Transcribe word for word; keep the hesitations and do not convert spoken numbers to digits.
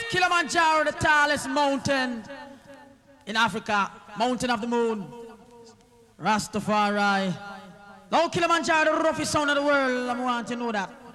Kilimanjaro, the tallest mountain in Africa, mountain of the moon. Rastafari. Now Kilimanjaro, the roughest sound of the world, I want you to know that.